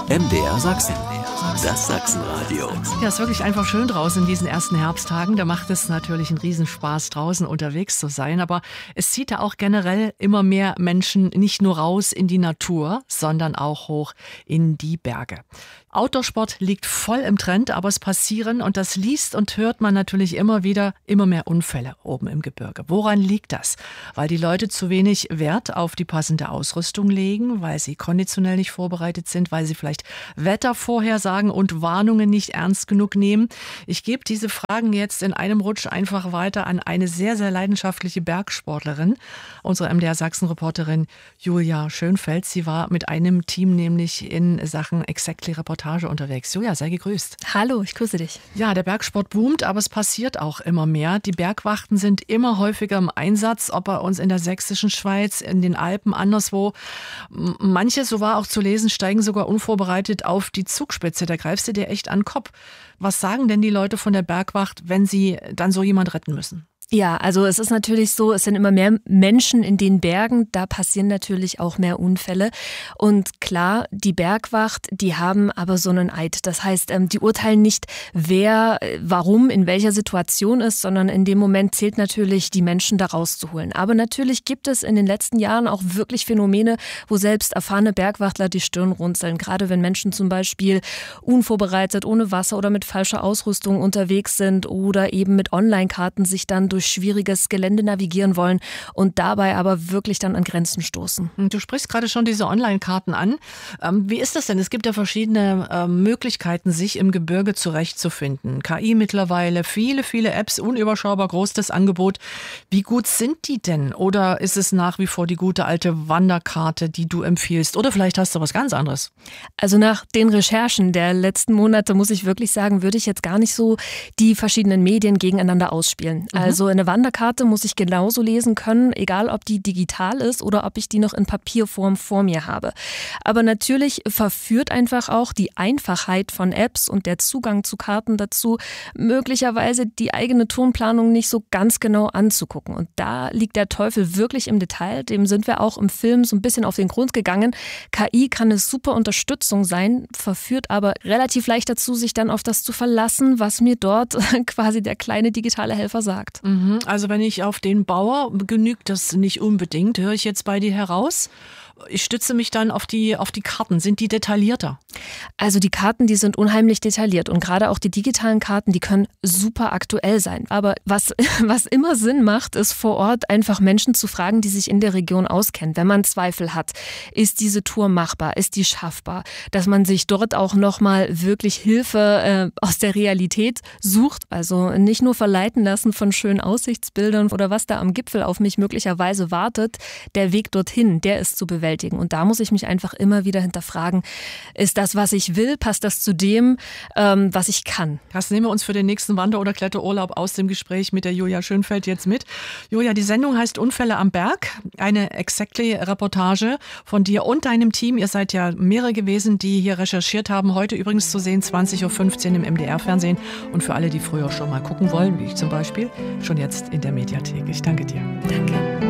MDR Sachsen. Das Sachsenradio. Ja, ist wirklich einfach schön draußen in diesen ersten Herbsttagen. Da macht es natürlich einen Riesenspaß, draußen unterwegs zu sein. Aber es zieht da auch generell immer mehr Menschen nicht nur raus in die Natur, sondern auch hoch in die Berge. Outdoorsport liegt voll im Trend, aber es passieren, und das liest und hört man natürlich immer wieder, immer mehr Unfälle oben im Gebirge. Woran liegt das? Weil die Leute zu wenig Wert auf die passende Ausrüstung legen, weil sie konditionell nicht vorbereitet sind, weil sie vielleicht Wettervorhersagen und Warnungen nicht ernst genug nehmen. Ich gebe diese Fragen jetzt in einem Rutsch einfach weiter an eine sehr, sehr leidenschaftliche Bergsportlerin, unsere MDR Sachsen-Reporterin Julia Schönfeld. Sie war mit einem Team nämlich in Sachen Exactly Reportage unterwegs. Julia, sei gegrüßt. Hallo, ich grüße dich. Ja, der Bergsport boomt, aber es passiert auch immer mehr. Die Bergwachten sind immer häufiger im Einsatz, ob bei uns in der sächsischen Schweiz, in den Alpen, anderswo. Manche, so war auch zu lesen, steigen sogar unvorbereitet auf die Zugspitze. Da greifst du dir echt an den Kopf. Was sagen denn die Leute von der Bergwacht, wenn sie dann so jemand retten müssen? Ja, also es ist natürlich so, es sind immer mehr Menschen in den Bergen, da passieren natürlich auch mehr Unfälle. Und klar, die Bergwacht, die haben aber so einen Eid. Das heißt, die urteilen nicht, wer, warum, in welcher Situation ist, sondern in dem Moment zählt natürlich, die Menschen da rauszuholen. Aber natürlich gibt es in den letzten Jahren auch wirklich Phänomene, wo selbst erfahrene Bergwachtler die Stirn runzeln. Gerade wenn Menschen zum Beispiel unvorbereitet, ohne Wasser oder mit falscher Ausrüstung unterwegs sind oder eben mit Online-Karten sich dann durch schwieriges Gelände navigieren wollen und dabei aber wirklich dann an Grenzen stoßen. Du sprichst gerade schon diese Online-Karten an. Wie ist das denn? Es gibt ja verschiedene Möglichkeiten, sich im Gebirge zurechtzufinden. KI mittlerweile, viele, viele Apps, unüberschaubar groß das Angebot. Wie gut sind die denn? Oder ist es nach wie vor die gute alte Wanderkarte, die du empfiehlst? Oder vielleicht hast du was ganz anderes? Also nach den Recherchen der letzten Monate, muss ich wirklich sagen, würde ich jetzt gar nicht so die verschiedenen Medien gegeneinander ausspielen. Also eine Wanderkarte muss ich genauso lesen können, egal ob die digital ist oder ob ich die noch in Papierform vor mir habe. Aber natürlich verführt einfach auch die Einfachheit von Apps und der Zugang zu Karten dazu, möglicherweise die eigene Tourenplanung nicht so ganz genau anzugucken. Und da liegt der Teufel wirklich im Detail. Dem sind wir auch im Film so ein bisschen auf den Grund gegangen. KI kann eine super Unterstützung sein, verführt aber relativ leicht dazu, sich dann auf das zu verlassen, was mir dort quasi der kleine digitale Helfer sagt. Also wenn ich auf den Bauer, genügt das nicht unbedingt, höre ich jetzt bei dir heraus. Ich stütze mich dann auf die Karten. Sind die detaillierter? Also die Karten, die sind unheimlich detailliert und gerade auch die digitalen Karten, die können super aktuell sein. Aber was immer Sinn macht, ist vor Ort einfach Menschen zu fragen, die sich in der Region auskennen. Wenn man Zweifel hat, ist diese Tour machbar, ist die schaffbar? Dass man sich dort auch nochmal wirklich Hilfe aus der Realität sucht. Also nicht nur verleiten lassen von schönen Aussichtsbildern oder was da am Gipfel auf mich möglicherweise wartet. Der Weg dorthin, der ist zu bewältigen. Und da muss ich mich einfach immer wieder hinterfragen, ist das, was ich will, passt das zu dem, was ich kann? Das nehmen wir uns für den nächsten Wander- oder Kletterurlaub aus dem Gespräch mit der Julia Schönfeld jetzt mit. Julia, die Sendung heißt Unfälle am Berg, eine Exactly-Reportage von dir und deinem Team. Ihr seid ja mehrere gewesen, die hier recherchiert haben. Heute übrigens zu sehen, 20.15 Uhr im MDR-Fernsehen. Und für alle, die früher schon mal gucken wollen, wie ich zum Beispiel, schon jetzt in der Mediathek. Ich danke dir. Danke.